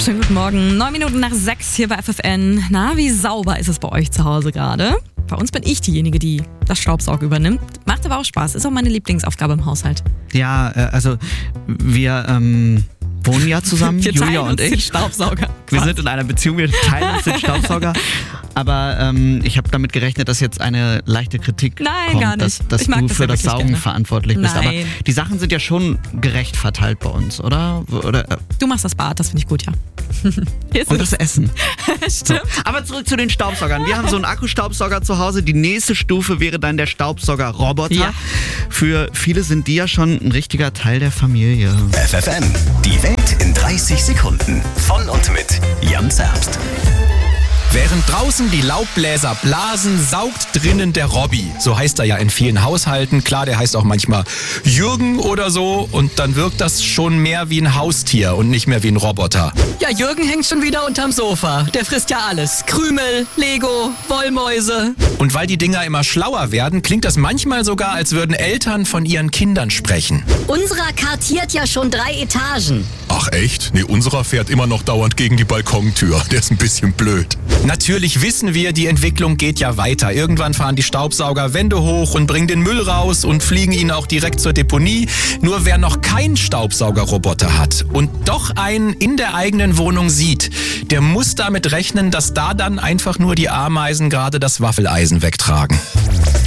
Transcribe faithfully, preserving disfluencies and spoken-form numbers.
Schönen guten Morgen. Neun Minuten nach sechs hier bei F F N. Na, wie sauber ist es bei euch zu Hause gerade? Bei uns bin ich diejenige, die das Staubsaugen übernimmt. Macht aber auch Spaß. Ist auch meine Lieblingsaufgabe im Haushalt. Ja, äh, also wir ähm, wohnen ja zusammen, Wir Julia teilen und uns den ich. Staubsauger. Wir sind in einer Beziehung, wir teilen uns den Staubsauger. Aber ähm, ich habe damit gerechnet, dass jetzt eine leichte Kritik Nein, kommt, gar nicht. dass, dass Ich mag du das für ja das wirklich Saugen gerne. verantwortlich bist. Nein. Aber die Sachen sind ja schon gerecht verteilt bei uns, oder? oder äh, Du machst das Bad, das finde ich gut, ja. Hier ist und es. das Essen. Stimmt. Aber zurück zu den Staubsaugern. Wir haben so einen Akkustaubsauger zu Hause. Die nächste Stufe wäre dann der Staubsaugerroboter. Ja. Für viele sind die ja schon ein richtiger Teil der Familie. F F N, die Welt in dreißig Sekunden. Von und mit Jan Zerbst. Während draußen die Laubbläser blasen, saugt drinnen der Robby. So heißt er ja in vielen Haushalten. Klar, der heißt auch manchmal Jürgen oder so. Und dann wirkt das schon mehr wie ein Haustier und nicht mehr wie ein Roboter. Ja, Jürgen hängt schon wieder unterm Sofa. Der frisst ja alles. Krümel, Lego, Wollmäuse. Und weil die Dinger immer schlauer werden, klingt das manchmal sogar, als würden Eltern von ihren Kindern sprechen. Unserer kartiert ja schon drei Etagen. Ach echt? Nee, unserer fährt immer noch dauernd gegen die Balkontür. Der ist ein bisschen blöd. Natürlich wissen wir, die Entwicklung geht ja weiter. Irgendwann fahren die Staubsauger Wände hoch und bringen den Müll raus und fliegen ihn auch direkt zur Deponie. Nur wer noch keinen Staubsaugerroboter hat und doch einen in der eigenen Wohnung sieht, der muss damit rechnen, dass da dann einfach nur die Ameisen gerade das Waffeleisen wegtragen.